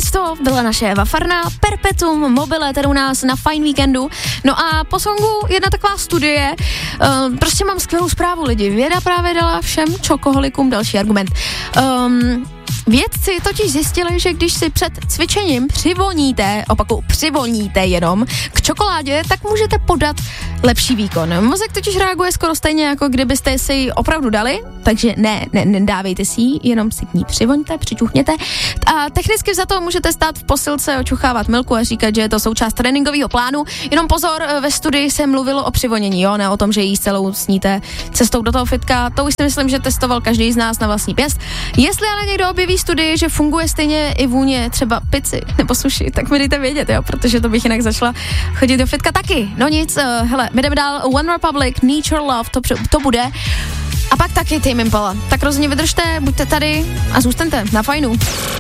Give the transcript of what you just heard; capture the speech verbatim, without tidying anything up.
to byla naše Eva Farná, Perpetuum mobile, tady u nás na Fine Weekendu. No a po songu jedna taková studie, uh, prostě mám skvělou zprávu lidi, věda právě dala všem čokoholikům další argument. Um, Vědci totiž zjistili, že když si před cvičením přivoníte, opakuju, přivoníte jenom k čokoládě, tak můžete podat lepší výkon. Mozek totiž reaguje skoro stejně, jako kdybyste si ji opravdu dali, takže ne, ne, nedávejte si ji, jenom si k ní přivoňte, přičuchněte. A technicky za to můžete stát v posilce, očuchávat milku a říkat, že je to součást tréninkového plánu. Jenom pozor, ve studii se mluvilo o přivonění, jo, ne o tom, že jí celou sníte cestou do toho fitka. To už si myslím, že testoval každý z nás na vlastní pěst. Jestli ale někdo objeví studii, že funguje stejně i vůně třeba pici nebo sushi, tak mi dejte vědět, jo, protože to bych jinak začala chodit do fitka taky. No nic, uh, hele, my jdeme dál, One Republic, Need Your Love, to, to bude. A pak taky Tame Impala. Tak rozhodně vydržte, buďte tady a zůstaňte na fajnu.